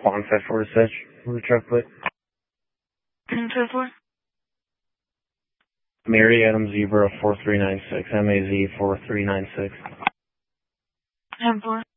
Quantum 54 to Sitch. Who's the truck plate? 10-4. Mary Adam Zebra 4396. MAZ 4396. 10-4.